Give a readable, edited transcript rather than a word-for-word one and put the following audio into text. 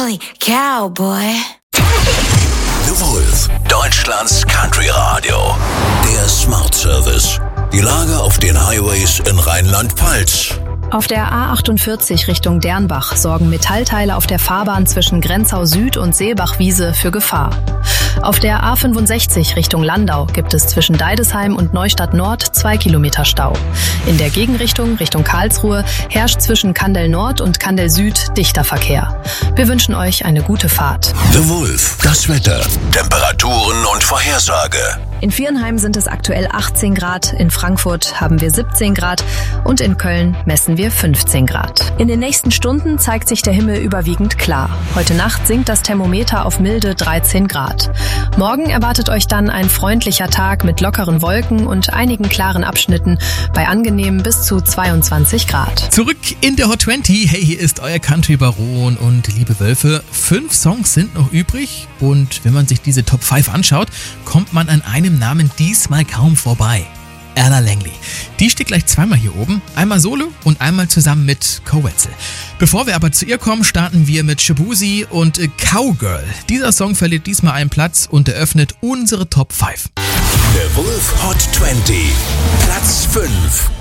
Holy cow, boy. The Wolf, Deutschlands Country Radio. Der Smart Service. Die Lage auf den Highways in Rheinland-Pfalz. Auf der A48 Richtung Dernbach sorgen Metallteile auf der Fahrbahn zwischen Grenzau Süd und Seelbach-Wiese für Gefahr. Auf der A65 Richtung Landau gibt es zwischen Deidesheim und Neustadt Nord 2 Kilometer Stau. In der Gegenrichtung Richtung Karlsruhe herrscht zwischen Kandel Nord und Kandel Süd dichter Verkehr. Wir wünschen euch eine gute Fahrt. The Wolf, das Wetter, Temperaturen und Vorhersage. In Viernheim sind es aktuell 18 Grad, in Frankfurt haben wir 17 Grad und in Köln messen wir 15 Grad. In den nächsten Stunden zeigt sich der Himmel überwiegend klar. Heute Nacht sinkt das Thermometer auf milde 13 Grad. Morgen erwartet euch dann ein freundlicher Tag mit lockeren Wolken und einigen klaren Abschnitten bei angenehmen bis zu 22 Grad. Zurück in der Hot 20. Hey, hier ist euer Country-Baron und liebe Wölfe, 5 Songs sind noch übrig und wenn man sich diese Top 5 anschaut, kommt man an einem Namen diesmal kaum vorbei. Ella Langley. Die steht gleich zweimal hier oben, einmal solo und einmal zusammen mit Cowetzel. Bevor wir aber zu ihr kommen, starten wir mit Shaboozey und Cowgirl. Dieser Song verliert diesmal einen Platz und eröffnet unsere Top 5. The Wolf Hot 20, Platz 5.